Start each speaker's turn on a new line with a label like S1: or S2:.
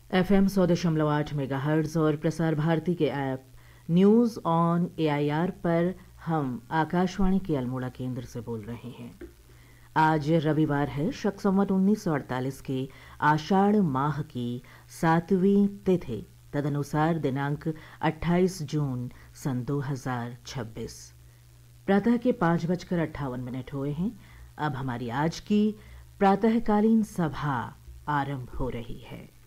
S1: FM 100.8 megahertz और प्रसार भारती के app news on AIR पर हम आकाशवाणी के अल्मोड़ा केंद्र से बोल रहे हैं। आज रविवार है, शक संवत 1948 के आषाढ़ माह की 7वीं तिथि, तदनुसार दिनांक 28 जून सन 2026। प्रातः के 5:58 हुए हैं। अब हमारी आज की प्रातःकालीन सभा आरंभ हो रही है।